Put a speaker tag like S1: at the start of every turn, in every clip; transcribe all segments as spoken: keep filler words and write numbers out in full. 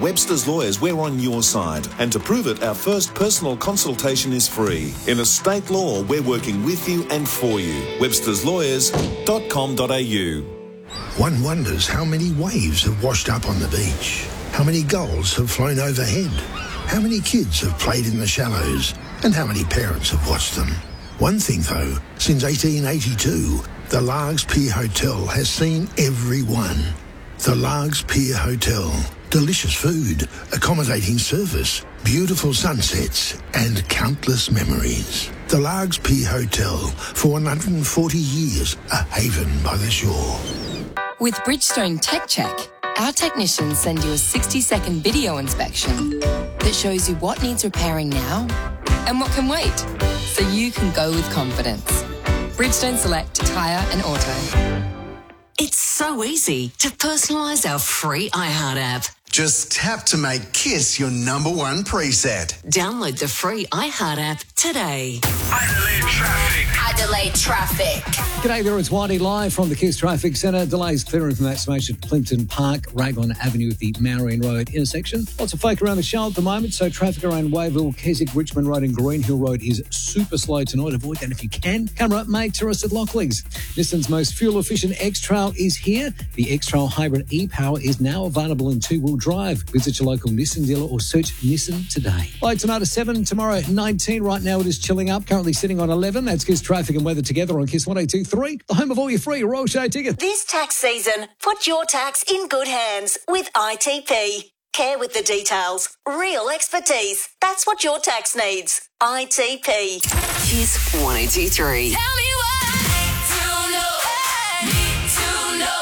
S1: Webster's Lawyers, we're on your side. And to prove it, our first personal consultation is free. In estate law, we're working with you and for you. websters lawyers dot com dot a u.
S2: One wonders how many waves have washed up on the beach, how many gulls have flown overhead, how many kids have played in the shallows, and how many parents have watched them. One thing though, since eighteen eighty-two, the Largs Pier Hotel has seen every one. The Largs Pier Hotel. Delicious food, accommodating service, beautiful sunsets, and countless memories. The Largs Pier Hotel, for one hundred forty years, a haven by the shore.
S3: With Bridgestone Tech Check, our technicians send you a sixty-second video inspection that shows you what needs repairing now and what can wait, so you can go with confidence. Bridgestone Select Tyre and Auto.
S4: It's so easy to personalise our free iHeart app.
S5: Just tap to make KISS your number one preset.
S4: Download the free iHeart app today.
S6: Adelaide traffic.
S7: Adelaide traffic.
S8: G'day there, it's Whitey live from the KISS Traffic Centre. Delays clearing from that smash at Plimpton Park, Raglan Avenue at the Marion Road intersection. Lots of folk around the show at the moment, so traffic around Wayville, Keswick, Richmond Road and Green Hill Road is super slow tonight. Avoid that if you can. Camera up, mate, to us at Lockleys. Nissan's most fuel-efficient X-Trail is here. The X-Trail Hybrid e-Power is now available in two-wheel drive. Visit your local Nissan dealer or search Nissan today. Light tonight at seven, tomorrow at nineteen. Right now it is chilling up, currently sitting on eleven. That's KISS Traffic and Weather together on KISS one oh two three, the home of all your free Royal Show tickets.
S7: This tax season, put your tax in good hands with I T P. Care with the details. Real expertise. That's what your tax needs. I T P.
S4: KISS one oh two three.
S7: Tell me why. To know. Need to know.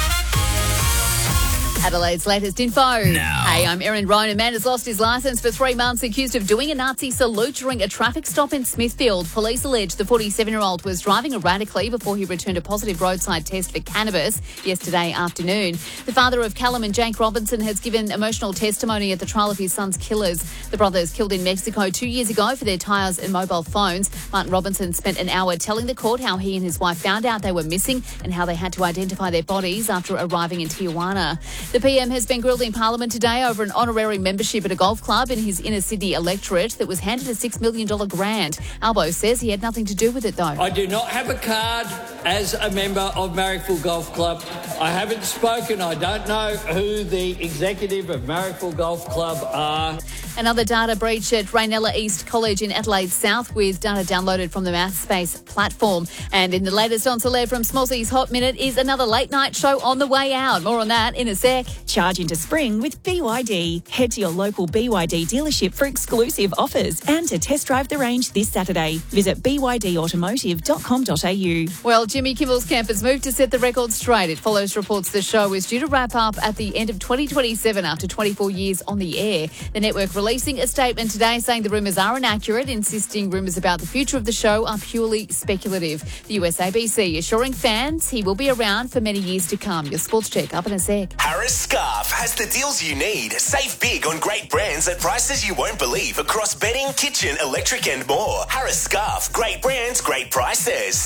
S9: Adelaide's latest info.
S10: Now.
S9: Hey, I'm Erin Rowan. A man has lost his licence for three months accused of doing a Nazi salute during a traffic stop in Smithfield. Police allege the forty-seven-year-old was driving erratically before he returned a positive roadside test for cannabis yesterday afternoon. The father of Callum and Jake Robinson has given emotional testimony at the trial of his son's killers. The brothers killed in Mexico two years ago for their tyres and mobile phones. Martin Robinson spent an hour telling the court how he and his wife found out they were missing and how they had to identify their bodies after arriving in Tijuana. The P M has been grilled in Parliament today over an honorary membership at a golf club in his inner Sydney electorate that was handed a six million dollars grant. Albo says he had nothing to do with it, though.
S11: I do not have a card as a member of Marrickville Golf Club. I haven't spoken. I don't know who the executive of Marrickville Golf Club are.
S9: Another data breach at Raynella East College in Adelaide South with data downloaded from the MathSpace platform. And in the latest on Celeb from Smallsy's Hot Minute is another late night show on the way out. More on that in a sec.
S12: Charge into spring with B Y D. Head to your local B Y D dealership for exclusive offers and to test drive the range this Saturday. Visit b y d automotive dot com dot a u.
S9: Well, Jimmy Kimmel's camp has moved to set the record straight. It follows reports the show is due to wrap up at the end of twenty twenty-seven after twenty-four years on the air. The network releasing a statement today saying the rumours are inaccurate, insisting rumours about the future of the show are purely speculative. The U S A B C assuring fans he will be around for many years to come. Your sports check up in a sec.
S13: Harris Scarf has the deals you need. Save big on great brands at prices you won't believe across bedding, kitchen, electric and more. Harris Scarf, great brands, great prices.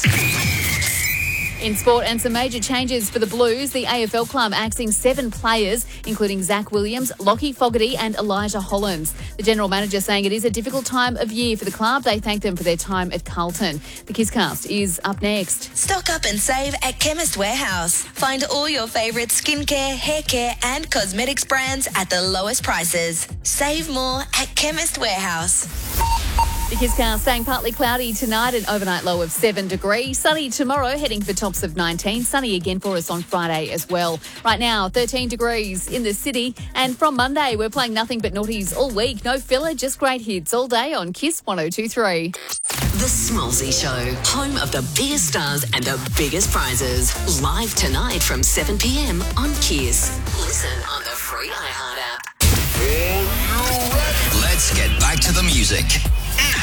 S9: In sport and some major changes for the Blues, the A F L club axing seven players, including Zach Williams, Lockie Fogarty and Elijah Hollins. The general manager saying it is a difficult time of year for the club. They thank them for their time at Carlton. The KISScast is up next.
S7: Stock up and save at Chemist Warehouse. Find all your favourite skincare, hair care and cosmetics brands at the lowest prices. Save more at Chemist Warehouse.
S9: The KISScast staying partly cloudy tonight, an overnight low of seven degrees. Sunny tomorrow, heading for tops of nineteen. Sunny again for us on Friday as well. Right now, thirteen degrees in the city. And from Monday, we're playing nothing but naughties all week. No filler, just great hits all day on KISS one oh two three.
S4: The Smallsy Show, home of the biggest stars and the biggest prizes. Live tonight from seven p.m. on KISS. Listen on the free iHeart app.
S10: Let's get back to the music.